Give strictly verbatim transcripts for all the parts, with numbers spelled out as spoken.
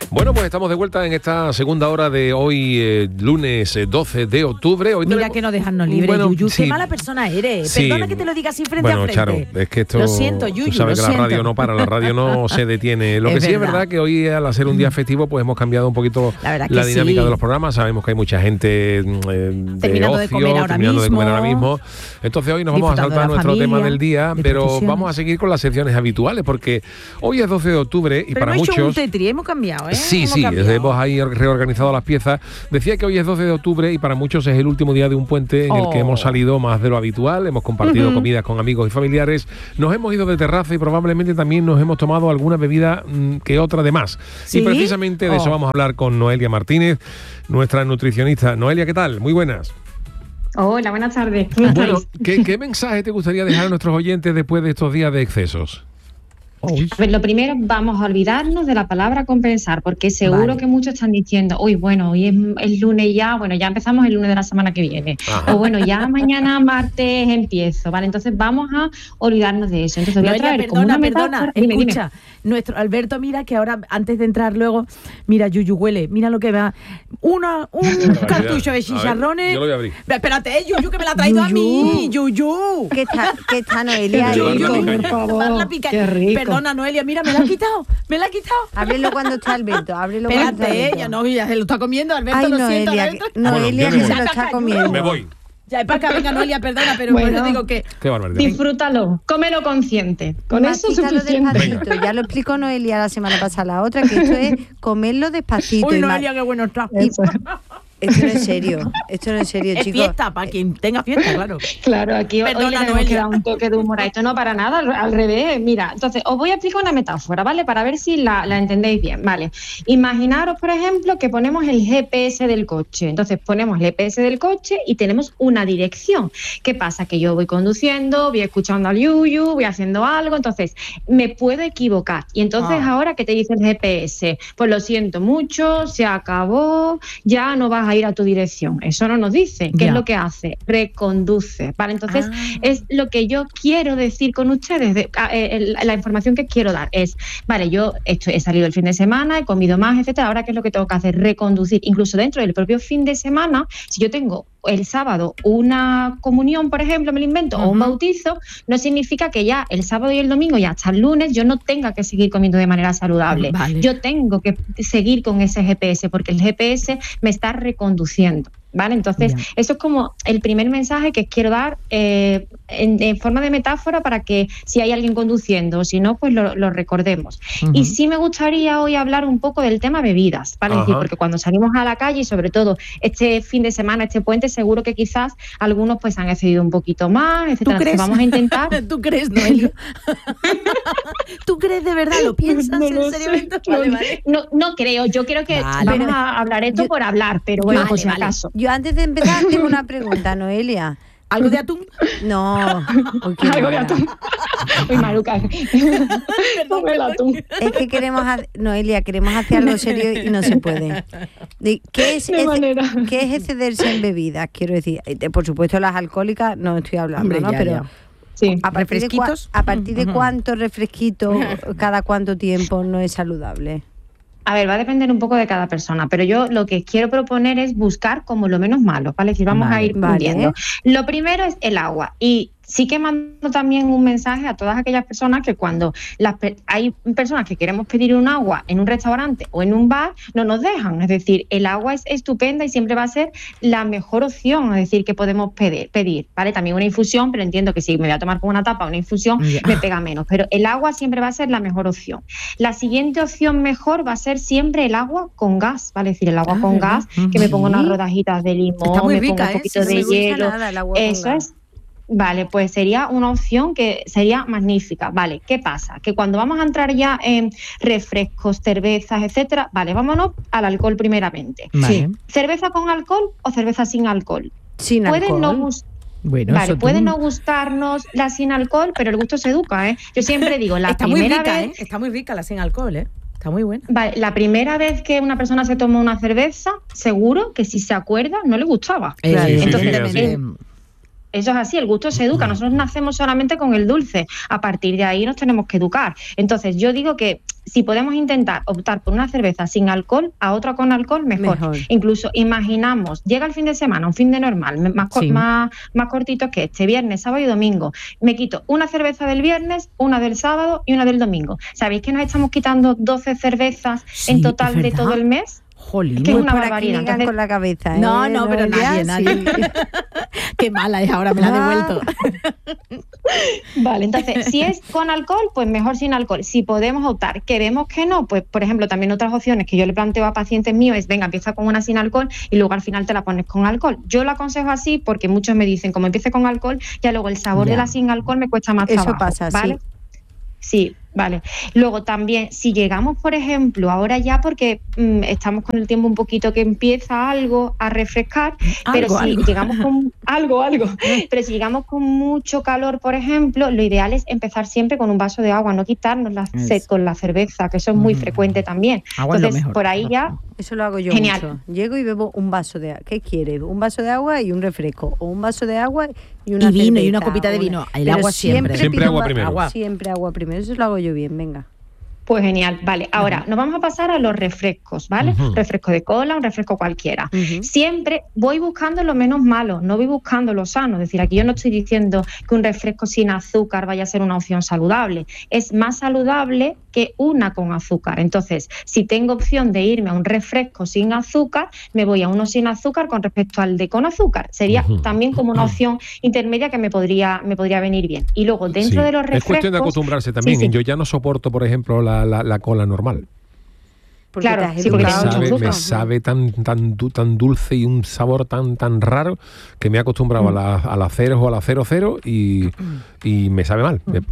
Bueno, pues estamos de vuelta en esta segunda hora de hoy, eh, lunes eh, doce de octubre. Hoy Mira tenemos... que no dejarnos libres, bueno, Yuyu. sí. Qué mala persona eres. Sí. Perdona que te lo diga así frente bueno, a frente. Charo, es que esto... Lo siento, Yuyu, tú sabes lo que la siento. radio no para, la radio no se detiene. Lo Es que sí verdad. es verdad que hoy, al hacer un día festivo, pues hemos cambiado un poquito La verdad que la dinámica sí. de los programas. Sabemos que hay mucha gente eh, de Terminando de ocio, comer ahora terminando de mismo. comer ahora mismo. Entonces hoy nos vamos a Disfrutando saltar de la nuestro familia, tema del día, pero discusiones. vamos a seguir con las secciones habituales, porque hoy es doce de octubre y Pero para hemos hecho un muchos... tetri, hemos cambiado, ¿eh? Sí, Hemos sí, cambiado. hemos ahí reorganizado las piezas. Decía que hoy es doce de octubre y para muchos es el último día de un puente en el Oh. que hemos salido más de lo habitual, hemos compartido Uh-huh. comidas con amigos y familiares, nos hemos ido de terraza y probablemente también nos hemos tomado alguna bebida mmm, que otra de más. ¿Sí? Y precisamente de eso Oh. vamos a hablar con Noelia Martínez, nuestra nutricionista. Noelia, ¿qué tal? Muy buenas. Hola, buenas tardes. ¿Cómo Bueno, estáis? ¿qué, ¿qué mensaje te gustaría dejar a nuestros oyentes después de estos días de excesos? A ver, lo primero, vamos a olvidarnos de la palabra compensar, porque seguro Vale. que muchos están diciendo, uy, bueno, hoy es el lunes ya, bueno, ya empezamos el lunes de la semana que viene. Ajá. O bueno, ya mañana martes empiezo, ¿vale? Entonces vamos a olvidarnos de eso. Entonces voy a Noelia, traer como perdona, una perdona, metáfora. Dime, dime. escucha, nuestro Alberto, mira que ahora, antes de entrar luego, mira, Yuyu huele, mira lo que va, una, un cartucho de chicharrones. yo lo voy a abrir. Espérate, Yuyu, que me la ha traído a mí, Yuyu. ¿Qué está, qué está Noelia? Yuyu, ahí? Yuyu, por favor, Dar la pica- qué rico. Perdona, Noelia, mira, me la ha quitado, me la ha quitado. Ábrelo cuando está Alberto, ábrelo cuando está Espérate, Alberto. ella no, ya se lo está comiendo, Alberto, Ay, lo siento, Noelia, Alberto. que, Noelia Bueno, yo que me se voy. lo está comiendo. Me voy. Ya, es para que venga Noelia, perdona, pero Bueno. bueno, digo que... Qué barbaridad. Disfrútalo, cómelo consciente. Con eso es Mastícalo suficiente. despacito. Ya lo explicó Noelia la semana pasada, la otra, que esto es comerlo despacito. Uy, y ma- Noelia, qué bueno está. Eso. Esto no es serio, esto no es serio, Es chicos. fiesta, para quien tenga fiesta, claro. Claro, aquí hoy Perdona, le tenemos Noelia. que dar un toque de humor a esto. No, para nada, al, al revés. Mira, entonces os voy a explicar una metáfora, ¿vale? Para ver si la, la entendéis bien, ¿vale? Imaginaros, por ejemplo, que ponemos el G P S del coche. Entonces ponemos el G P S del coche y tenemos una dirección. ¿Qué pasa? Que yo voy conduciendo, voy escuchando al Yuyu, voy haciendo algo, entonces me puedo equivocar. Y entonces Ah. ahora, ¿qué te dice el G P S? Pues lo siento mucho, se acabó, ya no vas a ir a tu dirección. Eso no nos dice. ¿Qué Ya. es lo que hace? Reconduce. ¿Vale? Entonces, Ah. es lo que yo quiero decir con ustedes. De, a, eh, el- la información que quiero dar es, vale, yo esto, he salido el fin de semana, he comido más, etcétera. Ahora, ¿qué es lo que tengo que hacer? Reconducir. Incluso dentro del propio fin de semana, si yo tengo el sábado una comunión, por ejemplo, me lo invento, o un Ujú. bautizo, no significa que ya el sábado y el domingo y hasta el lunes yo no tenga que seguir comiendo de manera saludable. Vale. Yo tengo que seguir con ese G P S porque el G P S me está reconduciendo. ¿Vale? Entonces, Ya. eso es como el primer mensaje que quiero dar eh, en, en forma de metáfora para que si hay alguien conduciendo o si no, pues lo, lo recordemos. Ujú. Y sí me gustaría hoy hablar un poco del tema bebidas, ¿vale? Es decir, Ajá. porque cuando salimos a la calle y sobre todo este fin de semana, este puente, seguro que quizás algunos pues han excedido un poquito más, ¿Tú etcétera. Entonces, crees? vamos a intentar... ¿Tú crees, Noelia? ¿Tú crees de verdad? ¿Lo piensas No en lo serio? sé, Vale, no, vale. no, no creo, yo creo que Vale. vamos Pero a hablar esto yo- por hablar, pero bueno, Vale, por si vale. acaso. Yo antes de empezar tengo una pregunta, Noelia. ¿Algo de atún? No, uy, qué Algo de mala. atún. Uy, Maruca. Ponme el atún. Es que queremos, ha- Noelia, queremos hacer algo serio y no se puede. De- ¿Qué es, De ece- manera. ¿Qué es excederse en bebidas? Quiero decir, eh, por supuesto las alcohólicas no estoy hablando, Hombre, ¿no? ya, Pero ya. Sí. a partir, de, cua- ¿Refresquitos? a partir de Ujú. cuántos refresquitos cada cuánto tiempo no es saludable. A ver, va a depender un poco de cada persona, pero yo lo que quiero proponer es buscar como lo menos malo, ¿vale? Es decir, vamos Vale, a ir vale. pudiendo. Lo primero es el agua y sí que mando también un mensaje a todas aquellas personas que cuando las pe- hay personas que queremos pedir un agua en un restaurante o en un bar, no nos dejan. Es decir, el agua es estupenda y siempre va a ser la mejor opción, es decir, que podemos pedir, pedir, ¿vale? También una infusión, pero entiendo que si me voy a tomar con una tapa una infusión, Ya. me pega menos. Pero el agua siempre va a ser la mejor opción. La siguiente opción mejor va a ser siempre el agua con gas, ¿vale? Es decir, el agua Ah, con ¿verdad? gas, que me Sí. pongo unas rodajitas de limón, Está muy me rica, pongo un ¿eh? poquito Sí, de no me gusta hielo. nada el agua con Eso gas. es. Vale, pues sería una opción que sería magnífica. Vale, ¿qué pasa? Que cuando vamos a entrar ya en refrescos, cervezas, etcétera, vale, vámonos al alcohol primeramente. Vale. ¿Cerveza con alcohol o cerveza sin alcohol? Sin Puede alcohol. no gust- Bueno, Vale, eso tú- puede no gustarnos la sin alcohol, pero el gusto se educa, ¿eh? Yo siempre digo, la Está muy primera rica, vez... ¿eh? Está muy rica la sin alcohol, ¿eh? Está muy buena. Vale, la primera vez que una persona se tomó una cerveza, seguro que si se acuerda, no le gustaba. Claro, Sí, sí, sí, evidentemente. así. Eso es así, el gusto se educa. Nosotros nacemos solamente con el dulce. A partir de ahí nos tenemos que educar. Entonces, yo digo que si podemos intentar optar por una cerveza sin alcohol a otra con alcohol, mejor. mejor. Incluso imaginamos, llega el fin de semana, un fin de normal, más, sí. más, más cortito que este, viernes, sábado y domingo. Me quito una cerveza del viernes, una del sábado y una del domingo. ¿Sabéis que nos estamos quitando doce cervezas sí, en total de todo el mes? Jolín, que es una por barbaridad. Entonces, con la cabeza, ¿eh? No, no, pero nadie, nadie. Sí. Qué mala es, ahora me la he devuelto. Vale, entonces, si es con alcohol, pues mejor sin alcohol. Si podemos optar, que vemos que no, pues por ejemplo, también otras opciones que yo le planteo a pacientes míos es, venga, empieza con una sin alcohol y luego al final te la pones con alcohol. Yo lo aconsejo así porque muchos me dicen, como empiece con alcohol, ya luego el sabor ya. de la sin alcohol me cuesta más Eso trabajo. Eso pasa, ¿vale? sí. Sí, vale. Luego también, si llegamos, por ejemplo, ahora ya porque mmm, estamos con el tiempo un poquito que empieza algo a refrescar, ¿Algo, pero si algo? llegamos con algo, algo, pero si llegamos con mucho calor, por ejemplo, lo ideal es empezar siempre con un vaso de agua, no quitarnos la sed con la cerveza, que eso es muy mm. frecuente también. Agua Entonces, mejor. por ahí ya... Eso lo hago yo Genial. mucho. Llego y bebo un vaso de agua. ¿Qué quieres? Un vaso de agua y un refresco. O un vaso de agua y una y vino cerveza, y una copita de vino. El agua siempre. Siempre agua primero. Agua. Siempre agua primero. Eso lo hago yo bien, venga. Pues genial, vale. Ahora, uh-huh. nos vamos a pasar a los refrescos, ¿vale? Uh-huh. Refresco de cola, un refresco cualquiera. Uh-huh. Siempre voy buscando lo menos malo, no voy buscando lo sano. Es decir, aquí yo no estoy diciendo que un refresco sin azúcar vaya a ser una opción saludable. Es más saludable que una con azúcar. Entonces, si tengo opción de irme a un refresco sin azúcar, me voy a uno sin azúcar con respecto al de con azúcar. Sería uh-huh. también como una opción intermedia que me podría, me podría venir bien. Y luego, dentro sí. de los refrescos... Es cuestión de acostumbrarse también. Sí, sí. Yo ya no soporto, por ejemplo, la La, la cola normal. Porque claro, sí, porque me sabe, me sabe tan, tan, tan dulce y un sabor tan, tan raro que me he acostumbrado mm. a, la, a la cero o a la cero cero y, y me sabe mal. Mm.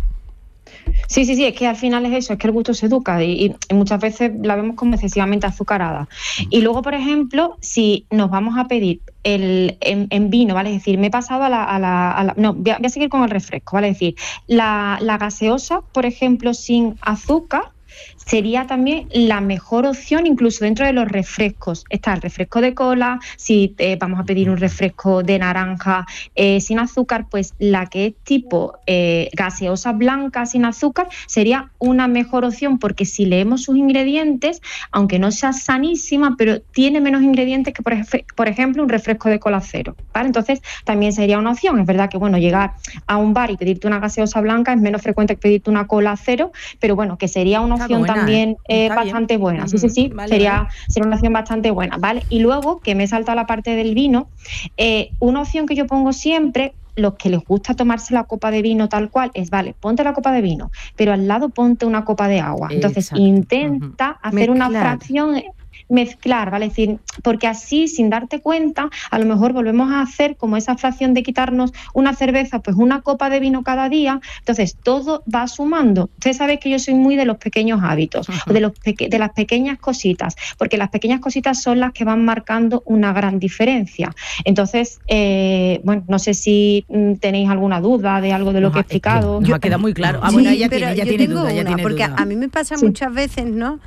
Sí, sí, sí, es que al final es eso, es que el gusto se educa y, y muchas veces la vemos como excesivamente azucarada. Y luego, por ejemplo, si nos vamos a pedir el en, en vino, ¿vale? Es decir, me he pasado a la... A la, a la no, voy a, voy a seguir con el refresco, ¿vale? Es decir, la, la gaseosa, por ejemplo, sin azúcar, sería también la mejor opción incluso dentro de los refrescos. Está el refresco de cola, si eh, vamos a pedir un refresco de naranja eh, sin azúcar, pues la que es tipo eh, gaseosa blanca sin azúcar sería una mejor opción porque si leemos sus ingredientes, aunque no sea sanísima, pero tiene menos ingredientes que por, ej- por ejemplo un refresco de cola cero, ¿vale? Entonces también sería una opción. Es verdad que bueno, llegar a un bar y pedirte una gaseosa blanca es menos frecuente que pedirte una cola cero, pero bueno, que sería una opción buena, también eh, bastante bien. buena. Sí, sí, sí, vale, sería, vale. sería una opción bastante buena, ¿vale? Y luego, que me he saltado la parte del vino, eh, una opción que yo pongo siempre, los que les gusta tomarse la copa de vino tal cual, es, vale, ponte la copa de vino, pero al lado ponte una copa de agua. Entonces, Exacto. intenta uh-huh. hacer Mezclar. una fracción... mezclar, ¿vale? Es decir, porque así, sin darte cuenta, a lo mejor volvemos a hacer como esa fracción de quitarnos una cerveza, pues una copa de vino cada día, entonces todo va sumando. Ustedes saben que yo soy muy de los pequeños hábitos, uh-huh. de, los peque- de las pequeñas cositas, porque las pequeñas cositas son las que van marcando una gran diferencia. Entonces, eh, bueno, no sé si mm, tenéis alguna duda de algo de lo no, que he explicado. Yo, me queda muy claro. Ah, sí, bueno, ella pero tiene, ella yo tiene tengo duda, una, ella tiene porque duda. a mí me pasa sí. muchas veces, ¿no?,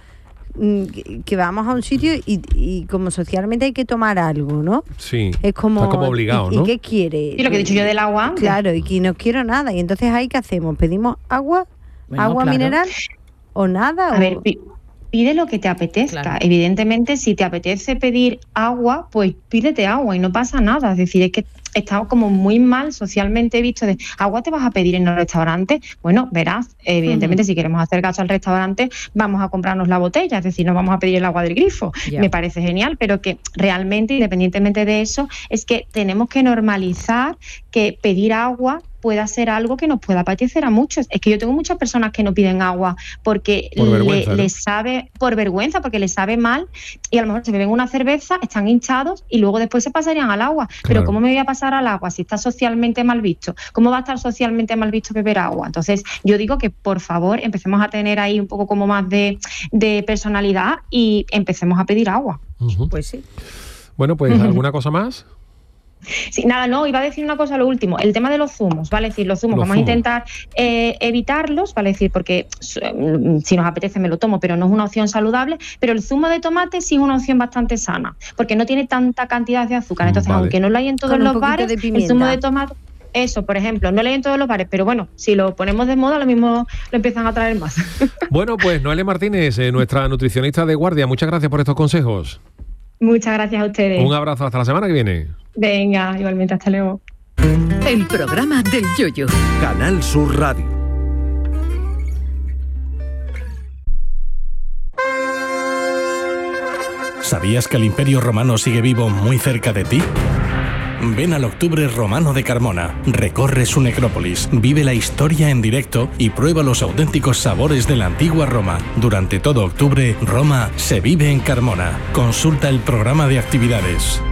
que vamos a un sitio y, y como socialmente hay que tomar algo, ¿no? Sí, es como, está como obligado, ¿y, ¿no? ¿Y qué quiere? Y lo que he dicho yo del agua antes. Claro, y que no quiero nada. Y entonces ahí, ¿qué hacemos? ¿Pedimos agua? Bueno, ¿Agua claro. mineral? ¿O nada? A o... ver, pide lo que te apetezca. Claro. Evidentemente, si te apetece pedir agua, pues pídete agua y no pasa nada. Es decir, es que está como muy mal socialmente visto de agua te vas a pedir en el restaurante. Bueno, verás, evidentemente uh-huh. si queremos hacer caso al restaurante vamos a comprarnos la botella, es decir, no vamos a pedir el agua del grifo. Yeah. Me parece genial, pero que realmente, independientemente de eso, es que tenemos que normalizar que pedir agua pueda ser algo que nos pueda apetecer a muchos. Es que yo tengo muchas personas que no piden agua porque por le, ¿no? les sabe, por vergüenza, porque les sabe mal y a lo mejor se beben una cerveza, están hinchados y luego después se pasarían al agua. Claro. Pero ¿cómo me voy a pasar al agua si está socialmente mal visto? ¿Cómo va a estar socialmente mal visto beber agua? Entonces yo digo que por favor empecemos a tener ahí un poco como más de, de personalidad y empecemos a pedir agua. Uh-huh. Pues sí. Bueno, pues uh-huh. ¿alguna cosa más? Sí, nada, no, iba a decir una cosa, lo último, el tema de los zumos, ¿vale? Es decir, los zumos, los vamos zumos. a intentar eh, evitarlos, ¿vale? Es decir, porque si nos apetece me lo tomo, pero no es una opción saludable, pero el zumo de tomate sí es una opción bastante sana, porque no tiene tanta cantidad de azúcar, entonces vale. aunque no lo hay en todos Con los bares, el zumo de tomate... eso, por ejemplo, no le hay en todos los bares, pero bueno, si lo ponemos de moda, lo mismo lo empiezan a traer más. Bueno, pues Noelia Martínez, eh, nuestra nutricionista de guardia, muchas gracias por estos consejos. Muchas gracias a ustedes. Un abrazo, hasta la semana que viene. Venga, igualmente, hasta luego. El programa del Yoyo. Canal Sur Radio. ¿Sabías que el Imperio Romano sigue vivo muy cerca de ti? Ven al Octubre Romano de Carmona, recorre su necrópolis, vive la historia en directo y prueba los auténticos sabores de la antigua Roma. Durante todo octubre, Roma se vive en Carmona. Consulta el programa de actividades.